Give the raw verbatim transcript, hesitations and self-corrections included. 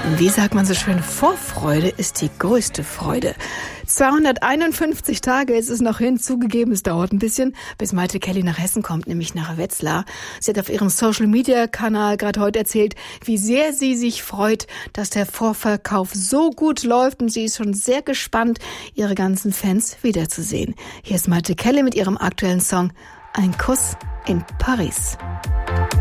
Wie sagt man so schön, Vorfreude ist die größte Freude. zweihunderteinundfünfzig Tage ist es noch hin, zugegeben, es dauert ein bisschen, bis Maite Kelly nach Hessen kommt, nämlich nach Wetzlar. Sie hat auf ihrem Social-Media-Kanal gerade heute erzählt, wie sehr sie sich freut, dass der Vorverkauf so gut läuft, und sie ist schon sehr gespannt, ihre ganzen Fans wiederzusehen. Hier ist Maite Kelly mit ihrem aktuellen Song Ein Kuss in Paris.